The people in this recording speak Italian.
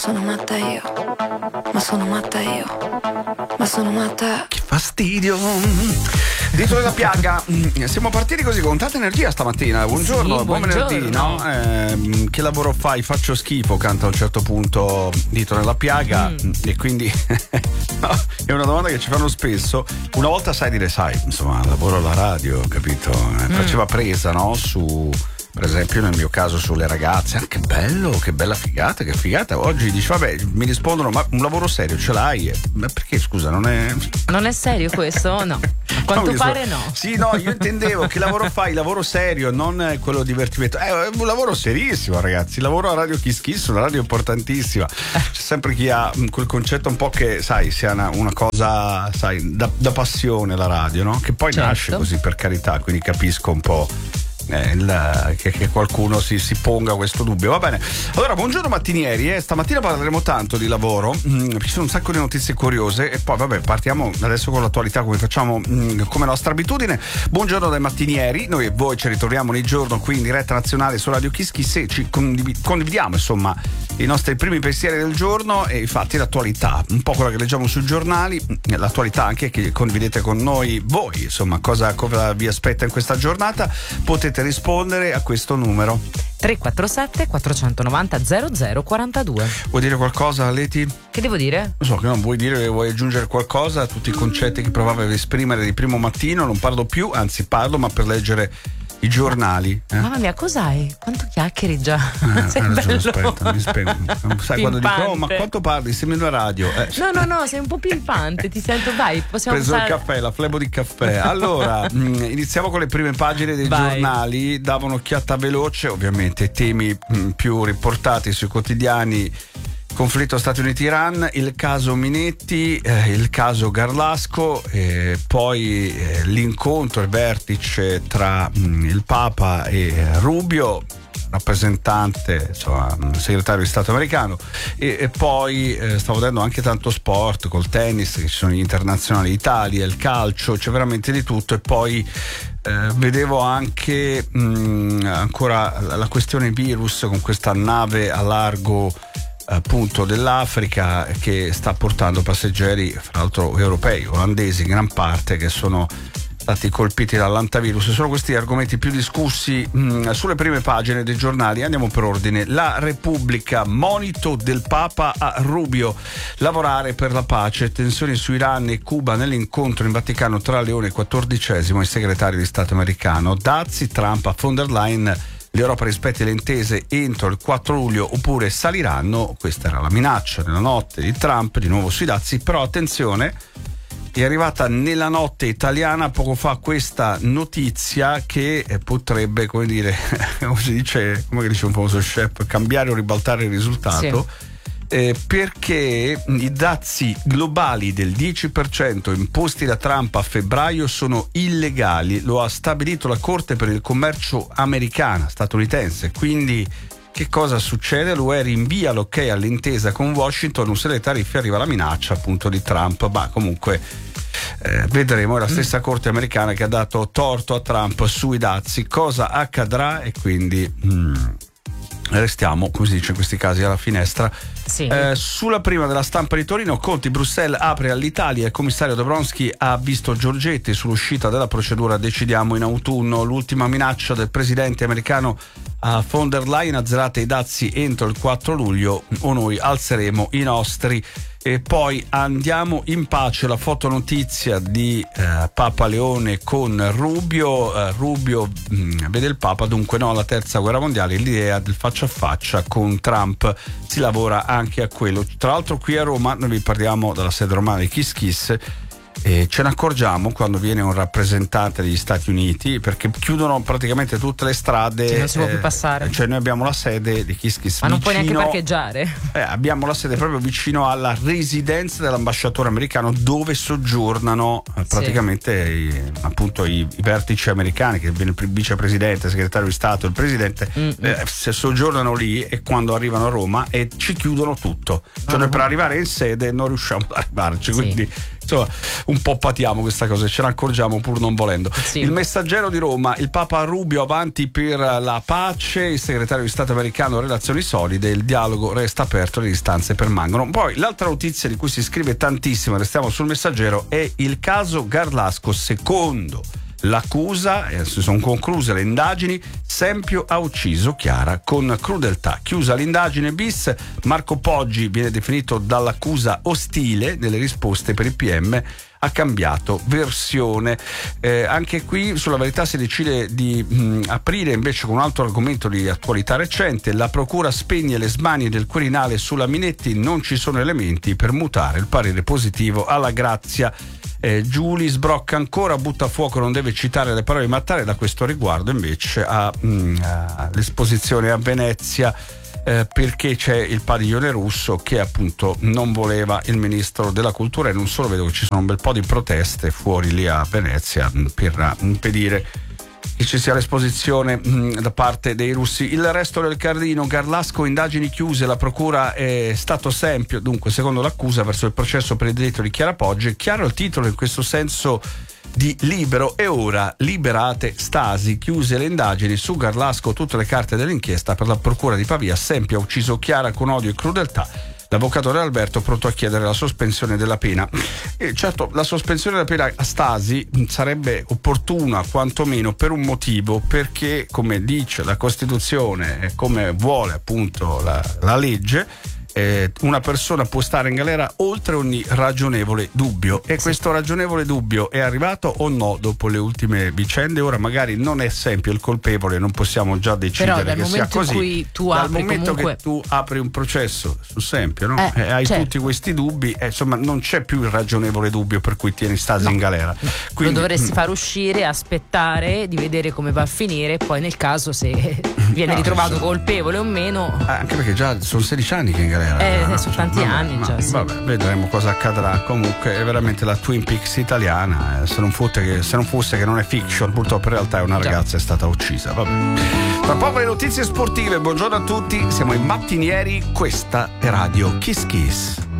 Sono matta io, ma sono matta io, ma sono matta. Che fastidio. Dito della piaga, siamo partiti così con tanta energia stamattina. Buongiorno, sì, buon venerdì, no? Che lavoro fai? Faccio schifo, canta a un certo punto Dito nella piaga. E quindi no, è una domanda che ci fanno spesso. Una volta sai dire, insomma, lavoro alla radio, capito? Faceva presa, no? Per esempio nel mio caso sulle ragazze, che bello, che bella figata, che figata. Oggi dici, vabbè, mi rispondono, ma un lavoro serio ce l'hai? Ma perché, scusa, non è serio questo? No, a quanto pare no. Sì, no, io intendevo che lavoro fai, lavoro serio, non quello divertimento. È un lavoro serissimo, ragazzi. Lavoro a Radio Kiss Kiss, una radio importantissima. C'è sempre chi ha quel concetto un po' che, sia una cosa, da passione la radio, no? Che poi nasce così, per carità, quindi capisco un po' che qualcuno si ponga questo dubbio. Va bene, allora buongiorno mattinieri, stamattina parleremo tanto di lavoro, ci sono un sacco di notizie curiose e poi vabbè partiamo adesso con l'attualità come facciamo come nostra abitudine. Buongiorno dai mattinieri, noi e voi ci ritroviamo ogni giorno qui in diretta nazionale su Radio Kiss Kiss e ci condividiamo insomma i nostri primi pensieri del giorno e infatti l'attualità, un po' quella che leggiamo sui giornali, l'attualità anche che condividete con noi voi, insomma cosa vi aspetta in questa giornata. Potete rispondere a questo numero 347 490 0042. Vuoi dire qualcosa, Leti? Che devo dire? Non so, che non vuoi dire, vuoi aggiungere qualcosa a tutti i concetti che provavi ad esprimere di primo mattino. Non parlo più, anzi parlo ma per leggere i giornali. Mamma mia, cos'hai? Quanto chiacchieri già? Sei ragione, bello. aspetta, mi spiego. Sai quando dico, ma quanto parli? Sembri una radio. No, sei un po' pimpante, ti sento, vai, possiamo preso il caffè, la flebo di caffè. Allora, iniziamo con le prime pagine dei giornali. Davo un'occhiata veloce, ovviamente, temi più riportati sui quotidiani. Conflitto Stati Uniti-Iran, il caso Minetti, il caso Garlasco, poi l'incontro, il vertice tra il Papa e Rubio, rappresentante, insomma, segretario di Stato americano, e poi stavo vedendo anche tanto sport col tennis, che ci sono gli internazionali d'Italia, il calcio, c'è veramente di tutto. E poi vedevo anche ancora la questione virus con questa nave a largo appunto dell'Africa che sta portando passeggeri, fra l'altro europei, olandesi in gran parte, che sono stati colpiti dall'antivirus. Sono questi argomenti più discussi sulle prime pagine dei giornali. Andiamo per ordine. La Repubblica, monito del Papa a Rubio, lavorare per la pace, tensioni su Iran e Cuba nell'incontro in Vaticano tra Leone XIV e il segretario di Stato americano. Dazi, Trump a von der Leyen, l'Europa rispetti le intese entro il 4 luglio oppure saliranno. Questa era la minaccia nella notte di Trump, di nuovo sui dazi. Però attenzione, è arrivata nella notte italiana poco fa questa notizia che potrebbe, come dire, come si dice, come dice un famoso chef, cambiare o ribaltare il risultato. Sì. Perché i dazi globali del 10% imposti da Trump a febbraio sono illegali, lo ha stabilito la Corte per il commercio americana, statunitense. Quindi che cosa succede? L'UE rinvia l'ok all'intesa con Washington, se le tariffe arriva la minaccia appunto di Trump, ma comunque vedremo. È la stessa Corte americana che ha dato torto a Trump sui dazi. Cosa accadrà? E quindi restiamo, come si dice in questi casi, alla finestra. Sì. Sulla prima della Stampa di Torino, Conti, Bruxelles apre all'Italia, il commissario Dombrovskis ha visto Giorgetti sull'uscita della procedura decidiamo in autunno. L'ultima minaccia del presidente americano a von der Leyen, azzerate i dazi entro il 4 luglio o noi alzeremo i nostri. E poi andiamo in pace, la fotonotizia di Papa Leone con Rubio. Rubio vede il Papa, dunque no alla terza guerra mondiale, l'idea del faccia a faccia con Trump, si lavora anche a quello. Tra l'altro qui a Roma noi vi parliamo dalla sede romana di Kiss Kiss e ce ne accorgiamo quando viene un rappresentante degli Stati Uniti, perché chiudono praticamente tutte le strade, non si può più passare. Cioè noi abbiamo la sede di Kiss Kiss, ma non vicino, puoi neanche parcheggiare. Abbiamo la sede proprio vicino alla residenza dell'ambasciatore americano, dove soggiornano praticamente appunto i vertici americani, che viene il vicepresidente, il segretario di Stato, il presidente, se soggiornano lì e quando arrivano a Roma e ci chiudono tutto. Cioè noi per arrivare in sede non riusciamo ad arrivarci, quindi insomma un po' patiamo questa cosa, ce ne accorgiamo pur non volendo. Sì. Il Messaggero di Roma, il Papa Rubio avanti per la pace, il segretario di Stato americano relazioni solide, il dialogo resta aperto, le distanze permangono. Poi l'altra notizia di cui si scrive tantissimo, restiamo sul Messaggero, è il caso Garlasco. Secondo l'accusa, si sono concluse le indagini, Sempio ha ucciso Chiara con crudeltà. Chiusa l'indagine bis, Marco Poggi viene definito dall'accusa ostile nelle risposte per il PM, ha cambiato versione. Anche qui sulla Verità si decide di aprire invece con un altro argomento di attualità recente. La procura spegne le smanie del Quirinale sulla Minetti, non ci sono elementi per mutare il parere positivo alla Grazia. Giuli sbrocca ancora, butta a fuoco, non deve citare le parole di Mattarella. Da questo riguardo invece all'esposizione a Venezia, perché c'è il padiglione russo che appunto non voleva il ministro della cultura, e non solo, vedo che ci sono un bel po' di proteste fuori lì a Venezia per impedire che ci sia l'esposizione da parte dei russi. Il Resto del Carlino, Garlasco, indagini chiuse, la procura è stato Sempio, dunque secondo l'accusa, verso il processo per il delitto di Chiara Poggi. Chiaro il titolo in questo senso di Libero, e ora liberate Stasi, chiuse le indagini su Garlasco, tutte le carte dell'inchiesta per la procura di Pavia. Sempio ha ucciso Chiara con odio e crudeltà. L'avvocato Re Alberto pronto a chiedere la sospensione della pena. E certo, la sospensione della pena a Stasi sarebbe opportuna quantomeno per un motivo, perché come dice la Costituzione e come vuole appunto la legge, una persona può stare in galera oltre ogni ragionevole dubbio, e questo ragionevole dubbio è arrivato o no dopo le ultime vicende. Ora magari non è sempre il colpevole, non possiamo già decidere che sia così. Cui tu dal apri momento comunque... che tu apri un processo su Sempio, no? Hai certo. tutti questi dubbi, insomma non c'è più il ragionevole dubbio per cui tieni Stasi in galera. Quindi, lo dovresti far uscire, aspettare di vedere come va a finire, poi nel caso se viene ritrovato colpevole o meno, anche perché già sono 16 anni che è in galera. Sono tanti anni già, sì. Vabbè, vedremo cosa accadrà. Comunque è veramente la Twin Peaks italiana, se non fosse che non è fiction, purtroppo in realtà è una ragazza, è stata uccisa. Vabbè. Tra poco le notizie sportive. Buongiorno a tutti, siamo i mattinieri, questa è Radio Kiss Kiss.